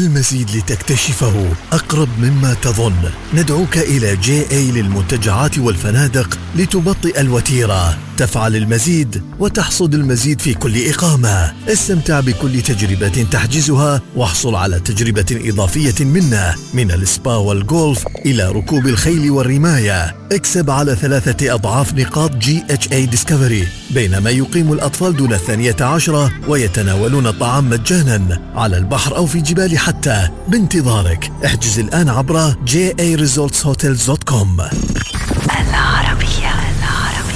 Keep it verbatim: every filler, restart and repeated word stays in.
المزيد لتكتشفه أقرب مما تظن. ندعوك إلى جي اي للمنتجعات والفنادق لتبطئ الوتيرة، تفعل المزيد وتحصد المزيد في كل إقامة. استمتع بكل تجربة تحجزها واحصل على تجربة إضافية منا، من السبا والجولف إلى ركوب الخيل والرماية. اكسب على ثلاثة أضعاف نقاط جي اتش اي ديسكفري، بينما يقيم الأطفال دون الثانية عشرة ويتناولون الطعام مجانا على البحر أو في جبال حتى. بانتظارك، احجز الآن عبر جي اي ريزورتس هوتيلز دوت كوم.